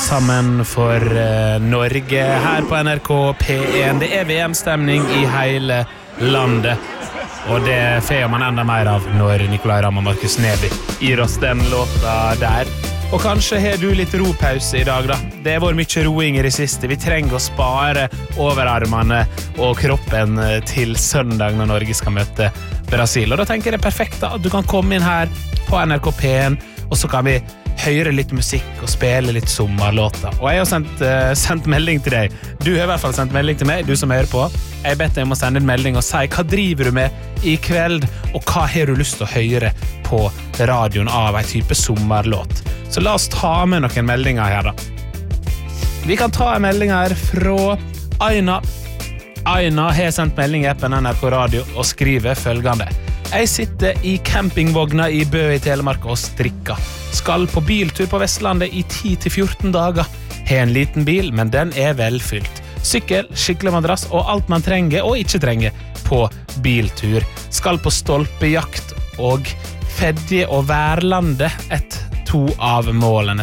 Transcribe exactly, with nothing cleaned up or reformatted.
sammen for uh, Norge her på N R K P en. Det er V M-stemning i hele landet, og det får man enda mer av når Nicolai Ramm og Markus Neby gir oss den låta der. Og kanskje har du litt ropause i dag da. Det har vært mye roing i det siste. Vi trenger å spare overarmene og kroppen til søndag når Norge skal møte Brasil. Og da tenker jeg det er perfekt da, at du kan komme inn her på N R K P en, og så kan vi høre litt musikk og spille litt sommerlåter. Og jeg har sendt, uh, sendt melding til deg. Du har i hvert fall sendt melding til meg, du som hører på. Jeg har bedt deg om å sende en melding og si hva driver du med i kveld, og hva har du lyst til å høre på radioen av en type sommerlåt. Så la oss ta med noen meldinger her da. Vi kan ta en melding her fra Aina. Aina har sendt melding i appen N R K Radio og skriver følgende. Jeg sitter i campingvogna i Bø i Telemark og strikker. Skal på biltur på Vestlandet i ti til fjorten dager. Har en liten bil, men den er velfylt. Sykkel, skikkelig madrass og alt man trenger og ikke trenger på biltur. Skal på stolpejakt og Fedje og Værlandet, et to av målene.